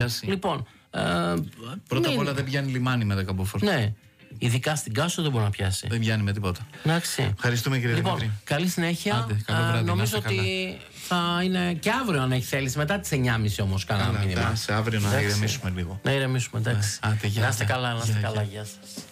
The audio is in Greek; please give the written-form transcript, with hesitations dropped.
πιάσει. Λοιπόν. Πρώτα απ' όλα δεν πιάνει λιμάνι με 10 μποφόρ. Ναι. Ειδικά στην Κάσο δεν μπορεί να πιάσει. Δεν πιάνει με τίποτα. Εντάξει. Ευχαριστούμε, κύριε Δημήτρη. Λοιπόν, καλή συνέχεια. Άντε, καλό βράδυ, νομίζω ότι θα είναι και αύριο, αν έχει θέληση. Μετά τις 9.30 όμως, κανένα μήνυμα. Αύριο να ηρεμήσουμε λίγο. Να ηρεμήσουμε, εντάξει. Άντε, γεια. Να είστε καλά, να είστε καλά. Γεια σας.